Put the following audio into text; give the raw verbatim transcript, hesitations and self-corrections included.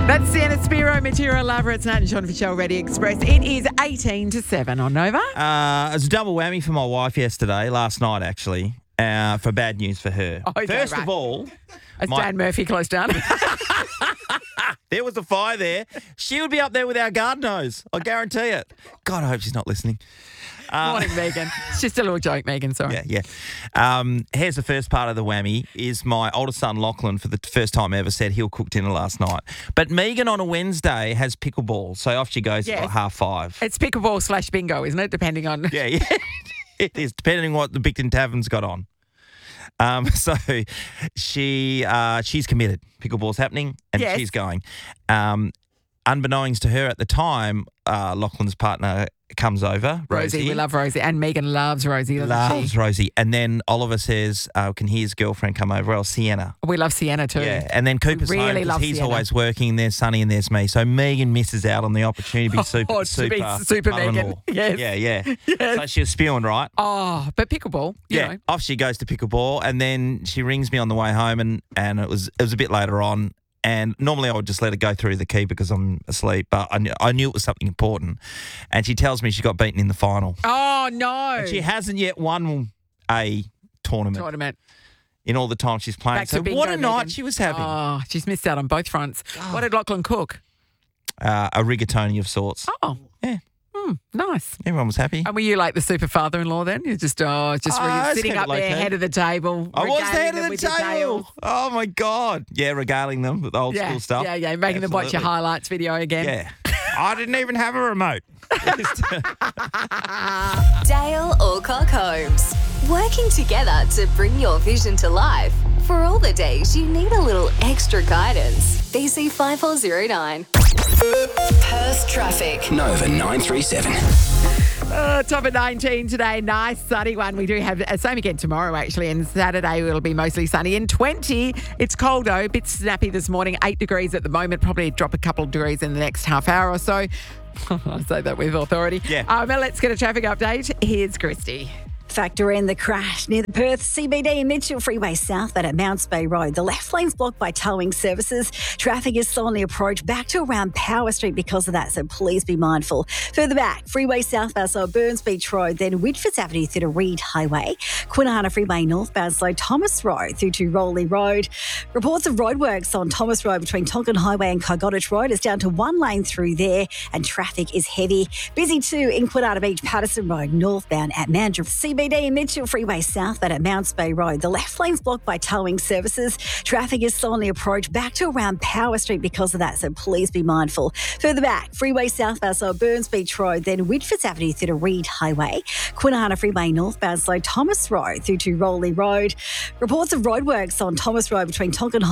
That's Sienna Spiro, Material Lover. It's Nat and Sean Fischel, Ready Express. It is eighteen to seven on Nova. Uh, it was a double whammy for my wife yesterday, last night actually, uh, for bad news for her. Oh, okay, First right. of all, Is my- Dan Murphy close down? there was a fire there. She would be up there with our garden hose. I guarantee it. God, I hope she's not listening. Morning, Megan. It's just a little joke, Megan. Sorry. Yeah, yeah. Um, here's the first part of the whammy is my oldest son, Lachlan, for the first time ever said he'll cook dinner last night. But Megan on a Wednesday has pickleball, so off she goes Yes. at half five. It's pickleball slash bingo, isn't it? Depending on... Yeah, yeah. It is, depending on what the Bicton Tavern's got on. Um, so she uh, she's committed. Pickleball's happening and Yes. she's going. Um, unbeknownst to her at the time, uh, Lachlan's partner comes over, Rosie. Rosie. We love Rosie. And Megan loves Rosie, doesn't Loves she? Rosie. And then Oliver says, uh, can his girlfriend come over? Well, Sienna. We love Sienna too. Yeah, and then Cooper's really home 'cause love he's Sienna. always working. There's Sonny and there's me. So Megan misses out on the opportunity to be super, Oh, to super, be super Megan. mother-in-law. Yes. Yeah, yeah. Yes. So she was spewing, right? Oh, but pickleball, you Yeah. know. Off she goes to pickleball, and then she rings me on the way home, and, and it was it was a bit later on. And normally I would just let her go through the key because I'm asleep, but I knew, I knew it was something important. And she tells me she got beaten in the final. Oh, no. And she hasn't yet won a tournament Tournament. in all the time she's playing. Back So to bingo, what a night Megan. she was having. Oh, she's missed out on both fronts. What did Lachlan cook? Uh, a rigatoni of sorts. Oh. Yeah. Hmm, nice. Everyone was happy. And were you like the super father-in-law then? You're just, oh, just Ah, really it's sitting kinda up there, low-key. head of the table. I was the regaling head them of the with your table. tales. Oh, my God. Yeah, regaling them with the old Yeah, school stuff. yeah, yeah. Making them watch your Absolutely. highlights video again. Yeah. I didn't even have a remote. Dale Alcock Holmes. Working together to bring your vision to life. For all the days you need a little extra guidance. B C five four zero nine. Perth traffic. Nova nine three seven. Uh, top of nineteen today. Nice sunny one. We do have uh, same again tomorrow, actually. And Saturday will be mostly sunny. In twenty, it's cold, though. A bit snappy this morning. Eight degrees at the moment. Probably drop a couple of degrees in the next half hour or so. I say that with authority. Yeah. Um, well, let's get a traffic update. Here's Christy. Factor in the crash near the Perth C B D Mitchell Freeway South and at Mounts Bay Road. The left lane's blocked by towing services. Traffic is slow on the approach back to around Power Street because of that, so please be mindful. Further back, Freeway southbound, so Burns Beach Road, then Whitfords Avenue through to Reed Highway. Kwinana Freeway northbound, slow Thomas Road through to Rowley Road. Reports of roadworks on Thomas Road between Tonkin Highway and Cargottich Road is down to one lane through there, and traffic is heavy. Busy too in Kwinana Beach, Patterson Road northbound at Mandurah. C B D Mitchell Freeway southbound at Mounts Bay Road. The left lane's blocked by towing services. Traffic is slow on the approach back to around Power Street because of that, so please be mindful. Further back, Freeway southbound, so Burns Beach Road, then Whitfords Avenue through to Reed Highway. Kwinana Freeway northbound, slow Thomas Road through to Rowley Road. Reports of roadworks on Thomas Road between Tonkin